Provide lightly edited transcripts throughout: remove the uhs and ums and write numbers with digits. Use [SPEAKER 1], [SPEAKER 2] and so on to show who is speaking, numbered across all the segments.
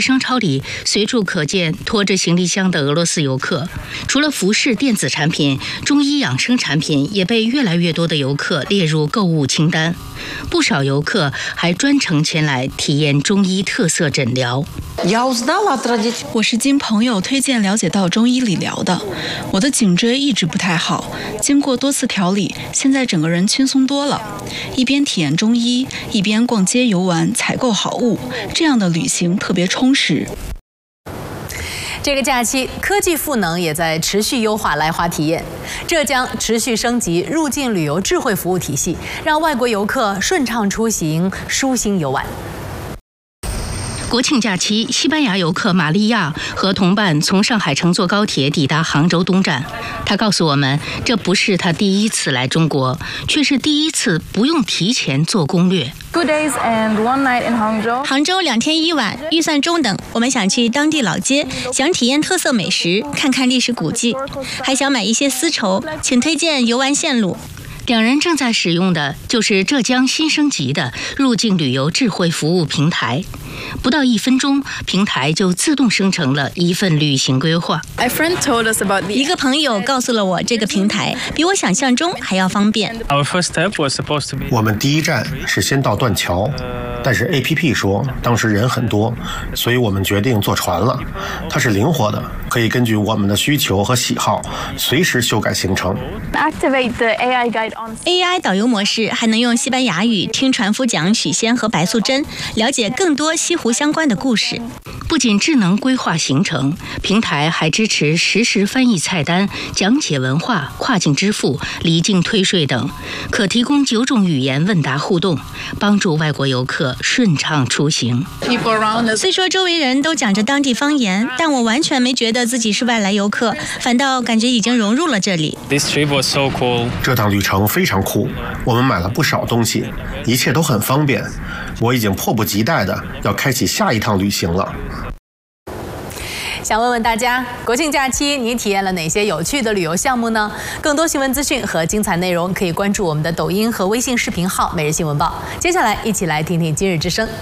[SPEAKER 1] 商超里随处可见拖着行李箱的俄罗斯游客。除了服饰、电子产品，中医养生产品也被越来越多的游客列入购物清单。不少游客还专程前来体验中医特色诊疗。
[SPEAKER 2] 我是经朋友推荐了解到中医理疗的，我的颈椎一直不太好，经过多次调理，现在整个人轻松多了。一边体验中医，一边逛街游玩，采购好物，这样的旅行特别充实。
[SPEAKER 3] 这个假期，科技赋能也在持续优化来华体验。浙江持续升级入境旅游智慧服务体系，让外国游客顺畅出行，舒心游玩。
[SPEAKER 1] 国庆假期，西班牙游客玛利亚和同伴从上海乘坐高铁抵达杭州东站。她告诉我们，这不是她第一次来中国，却是第一次不用提前做攻略。
[SPEAKER 4] 2 days and 1 night in Hangzhou.
[SPEAKER 5] 杭州2天1晚，预算中等。我们想去当地老街，想体验特色美食，看看历史古迹，还想买一些丝绸。请推荐游玩线路。
[SPEAKER 1] 两人正在使用的就是浙江新升级的入境旅游智慧服务平台。不到1分钟，平台就自动生成了一份旅行规划。
[SPEAKER 5] 一个朋友告诉了我这个平台，比我想象中还要方便。
[SPEAKER 6] 我们第一站是先到断桥，但是 APP 说当时人很多，所以我们决定坐船了。它是灵活的，可以根据我们的需求和喜好随时修改行程。
[SPEAKER 4] Activate the AI guide on
[SPEAKER 5] AI 导游模式还能用西班牙语听船夫讲许仙和白素贞，了解更多西湖相关的故事。
[SPEAKER 1] 不仅智能规划行程，平台还支持实时翻译菜单、讲解文化、跨境支付、离境退税等，可提供9种语言问答互动，帮助外国游客顺畅出行。
[SPEAKER 5] 虽说周围人都讲着当地方言，但我完全没觉得自己是外来游客，反倒感觉已经融入了这里。
[SPEAKER 6] 这趟旅程非常酷，我们买了不少东西，一切都很方便。我已经迫不及待的要开启下一趟旅行了。
[SPEAKER 3] 想问问大家，国庆假期你体验了哪些有趣的旅游项目呢？更多新闻资讯和精彩内容可以关注我们的抖音和微信视频号《每日新闻报》。接下来一起来听听今日之声。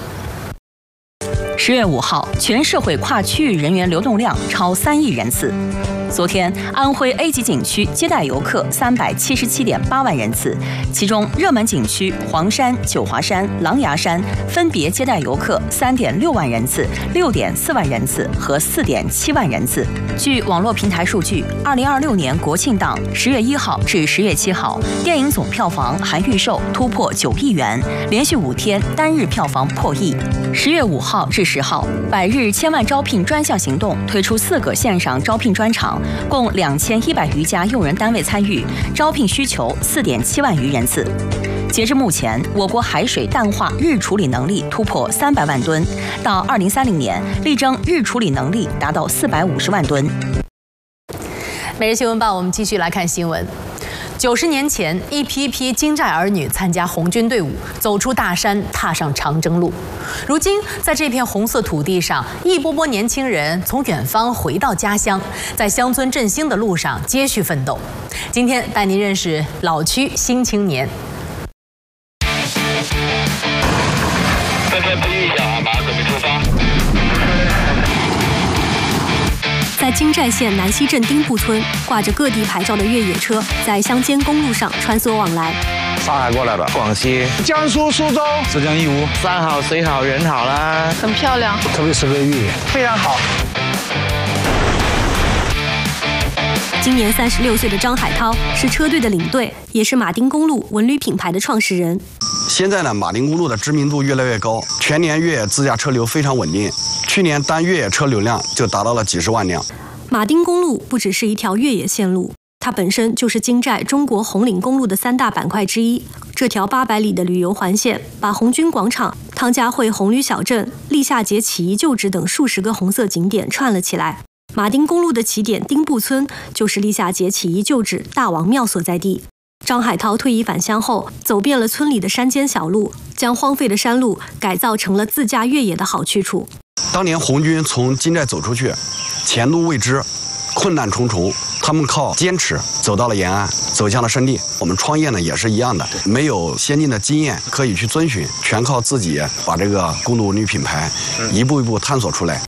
[SPEAKER 7] 10月5号，全社会跨区域人员流动量超3亿人次。昨天，安徽 A 级景区接待游客377.8万人次，其中热门景区黄山、九华山、狼牙山分别接待游客3.6万人次、6.4万人次和4.7万人次。据网络平台数据，2026年国庆档10月1号至10月7号，电影总票房含预售突破9亿元，连续5天单日票房破亿。10月5号至10号，百日千万招聘专项行动推出4个线上招聘专场。共2100余家用人单位参与，招聘需求4.7万余人次。截至目前，我国海水淡化日处理能力突破300万吨，到2030年，力争日处理能力达到450万吨。
[SPEAKER 3] 每日新闻报，我们继续来看新闻。90年前，一批批京寨儿女参加红军队伍，走出大山，踏上长征路。如今，在这片红色土地上，一波波年轻人从远方回到家乡，在乡村振兴的路上接续奋斗。今天带您认识老区新青年。
[SPEAKER 8] 各位培育一下啊，马上准备出发。
[SPEAKER 9] 在京寨县南溪镇丁埠村，挂着各地牌照的越野车在乡间公路上穿梭往来。
[SPEAKER 10] 上海过来的，广西、
[SPEAKER 11] 江苏苏州、
[SPEAKER 10] 浙江义乌，山好水好人好啦，
[SPEAKER 4] 很漂亮，
[SPEAKER 11] 特别适合越野，非常好。
[SPEAKER 9] 今年36岁的张海涛是车队的领队，也是马丁公路文旅品牌的创始人。
[SPEAKER 12] 现在呢，马丁公路的知名度越来越高，全年越野自驾车流非常稳定，去年单越野车流量就达到了几十万辆。
[SPEAKER 9] 马丁公路不只是一条越野线路，它本身就是京寨中国红岭公路的3大板块之一。这条800里的旅游环线，把红军广场、汤家汇红旅小镇、立夏节起义旧址等数十个红色景点串了起来。马丁公路的起点丁埠村，就是立夏节起义旧址大王庙所在地。张海涛退役返乡后，走遍了村里的山间小路，将荒废的山路改造成了自驾越野的好去处。
[SPEAKER 12] 当年红军从京寨走出去，前路未知，困难重重，他们靠坚持走到了延安，走向了圣地。我们创业呢也是一样的，没有先进的经验可以去遵循，全靠自己把这个公路文旅品牌一步一步探索出来。